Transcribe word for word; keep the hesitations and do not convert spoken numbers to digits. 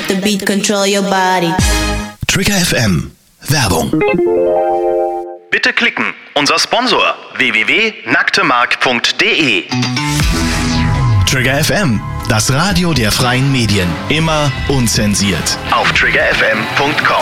the beat control your body. Trigger F M. Werbung. Bitte klicken. Unser Sponsor w w w punkt nacktemark punkt de. Trigger F M. Das Radio der freien Medien. Immer unzensiert. Auf trigger f m punkt com.